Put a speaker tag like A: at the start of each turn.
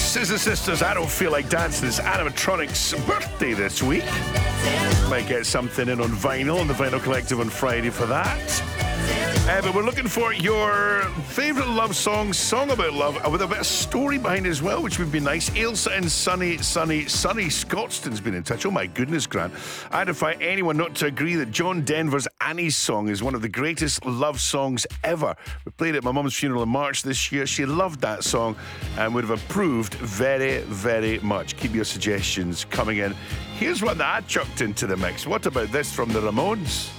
A: This is the Sisters. I Don't Feel Like Dancing. It's Animatronic's birthday this week. Might get something in on vinyl, on the Vinyl Collective on Friday for that. But we're looking for your favourite love song about love, with a bit of story behind it as well, which would be nice. Ailsa in sunny Scotstoun's been in touch. Oh my goodness, Grant. I defy anyone not to agree that John Denver's Annie's Song is one of the greatest love songs ever. We played it at my mum's funeral in March this year. She loved that song and would have approved very, very much. Keep your suggestions coming in. Here's one that I chucked into the mix. What about this from the Ramones?